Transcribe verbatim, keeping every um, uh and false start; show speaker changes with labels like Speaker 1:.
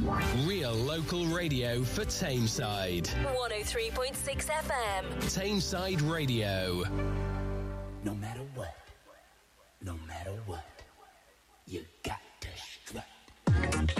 Speaker 1: Real local radio for Tameside.
Speaker 2: one oh three point six F M.
Speaker 1: Tameside Radio.
Speaker 3: No matter what. No matter what.